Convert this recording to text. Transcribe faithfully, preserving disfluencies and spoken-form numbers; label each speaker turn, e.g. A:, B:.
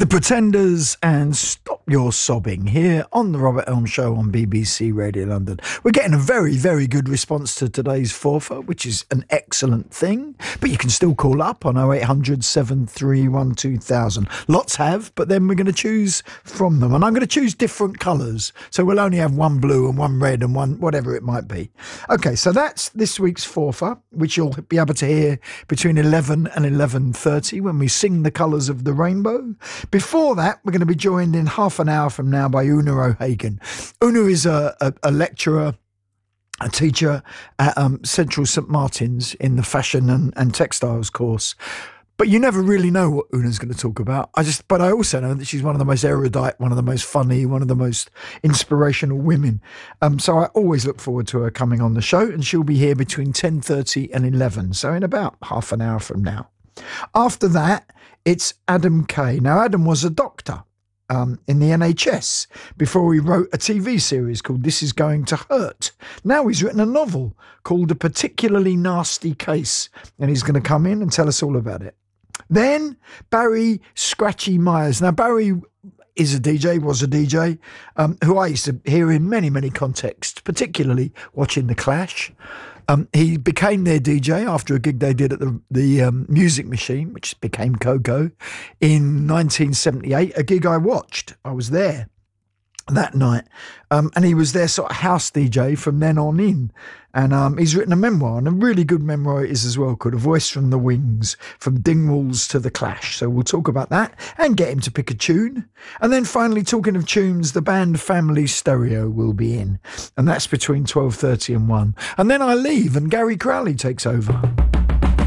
A: The Pretenders and Stop Your Sobbing here on the Robert Elm Show on B B C Radio London. We're getting a very, very good response to today's forfeit, which is an excellent thing. But you can still call up on oh eight hundred, seven three one, two thousand. Lots have, but then we're going to choose from them. And I'm going to choose different colours. So we'll only have one blue and one red and one whatever it might be. Okay, so that's this week's forfeit, which you'll be able to hear between eleven and eleven thirty when we sing the colours of the rainbow. Before that, we're going to be joined in half an hour from now by Una O'Hagan. Una is a, a, a lecturer, a teacher at um, Central St Martin's in the fashion and, and textiles course. But you never really know what Una's going to talk about. I just, but I also know that she's one of the most erudite, one of the most funny, one of the most inspirational women. Um, so I always look forward to her coming on the show, and she'll be here between ten thirty and eleven. So in about half an hour from now. After that, it's Adam Kay. Now, Adam was a doctor um, in the N H S before he wrote a T V series called This Is Going to Hurt. Now he's written a novel called A Particularly Nasty Case, and he's going to come in and tell us all about it. Then Barry Scratchy Myers. Now, Barry is a D J, was a D J, um, who I used to hear in many, many contexts, particularly watching The Clash. Um, he became their D J after a gig they did at the, the um, Music Machine, which became Coco, in nineteen seventy-eight, a gig I watched. I was there that night. Um, and he was their sort of house D J from then on in. And um, he's written a memoir, and a really good memoir it is as well, called A Voice from the Wings, From Dingwalls to the Clash. So we'll talk about that and get him to pick a tune. And then finally, talking of tunes, the band Family Stereo will be in. And that's between twelve thirty and one. And then I leave and Gary Crowley takes over.